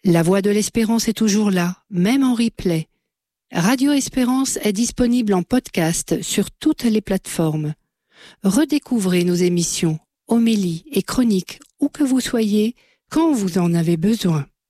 La Voix de l'Espérance est toujours là, même en replay. Radio Espérance est disponible en podcast sur toutes les plateformes. Redécouvrez nos émissions, homélies et chroniques où que vous soyez, quand vous en avez besoin.